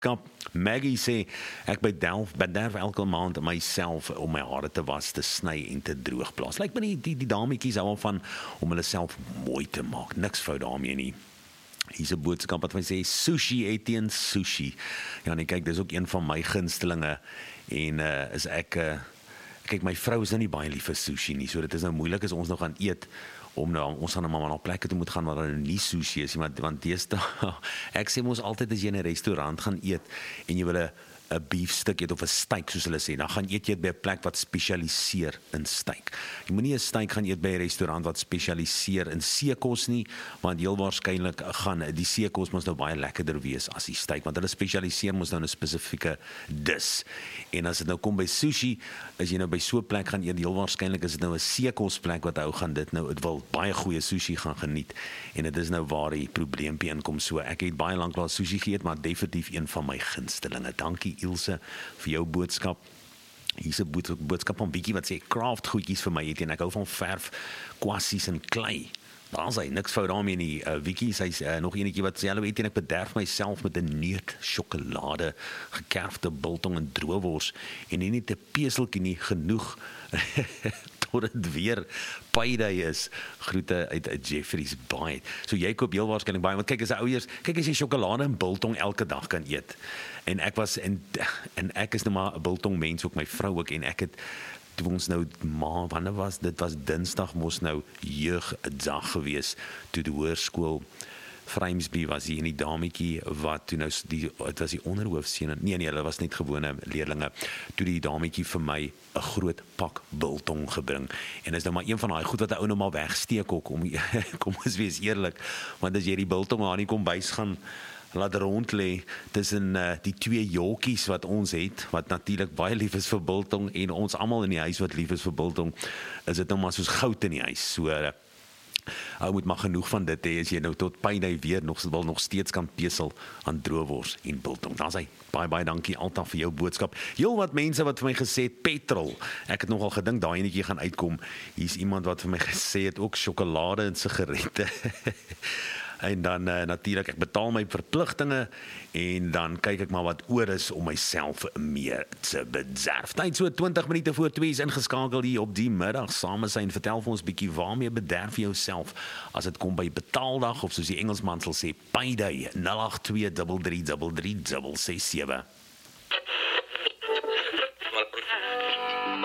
Maggie sê, ek bederf elke maand myself om my hare te was, te sny en te droog plaas. Lyk my die dametjies hou van om hulle self mooi te maak. Niks fout daarmee nie. Hier's 'n boodskap wat my sê, sushi, Etienne, sushi. Ja, nee, kyk, dis ook een van my gunstelinge, en is ek, kyk, my vrou is nou nie baie lief vir sushi nie, so dit is nou moeilik as ons nog gaan eet, ons gaan maar na plekke toe moet gaan waar daar nie sushi is, want deesdae, ek sê mos altyd as jy in 'n restaurant gaan eet, en jy wil 'n beefstuk eet of 'n steak soos hulle sê, dan gaan eet jy by 'n plek wat spesialiseer in steak. Jy moenie 'n steak gaan eet by 'n restaurant wat spesialiseer in seekos nie, want heel waarskynlik gaan die seekos mos nou baie lekkerder wees as die steak, want hulle spesialiseer mos nou in 'n spesifieke dis. En as dit nou kom by sushi, as jy nou by so 'n plek gaan eet, heel waarskynlik is dit nou 'n seekosplek wat hou gaan dit wil baie goeie sushi gaan geniet, en dit is nou waar die probleempie inkom. So ek het baie lank laat sushi geëet, maar definitief een van my gunstelinge. Dankie Ilse vir jou boodskap. Hier's 'n boodskap van Bietjie wat sê, craft goedjies vir my Etienne, en ek hou van verf, kwassies en klei. Daar sê niks fout daarmee nie. Vicky, sy's nog enetjie wat sê, hallo Etienne, ek bederf myself met 'n neut sjokolade, gekerfde biltong en droewors, en nie te peseltjie nie, genoeg tot dit weer payday is. Groete uit Jeffreys Bay. So jy koop heel waarskynlik baie, want kyk as jy sjokolade en biltong elke dag kan eet. En ek is nou maar 'n biltong mens, ook my vrou ook, en ek het toe ons nou, wanneer was dit? Was Dinsdag mos nou jeugdag gewees, toe die hoërskool Vrymsby was hier, en die dametjie wat toe nou, het was die onderhoofseun, nee, hulle was net gewone leerlinge, toe die dametjie vir my 'n groot pak biltong gebring, en is nou maar een van daai goed wat 'n ou nou maar wegsteek ook, kom ons wees eerlik, want as jy die biltong aan die kombuis gaan laat rond lê tussen die twee jolkies wat ons het, wat natuurlik baie lief is vir biltong, en ons almal in die huis wat lief is vir biltong, is dit nou maar soos goud in die huis. So ou moet maar genoeg van dit hê as jy nou tot payday weer nog steeds kan pesel aan droewors en biltong. Dan sê baie dankie Alta vir jou boodskap. Heel wat mense wat vir my gesê het petrol. Ek het nogal gedink daai enetjie gaan uitkom. Hier's iemand wat vir my gesê het ook sjokolade en sigarette. En dan natuurlik, ek betaal my verpligtinge, en dan kyk ek maar wat oor is om myself meer te bederf. Tyd so 20 minute voor 2 is ingeskakel hier op die middag saam is en vertel vir ons bietjie waarmee bederf jy jouself as dit kom by betaaldag, of soos die Engelsman sal sê, payday. 082333367.